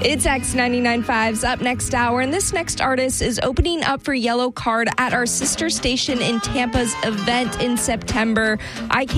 It's X99.5's Up Next Hour, and this next artist is opening up for Yellow Card at our sister station in Tampa's event in September. I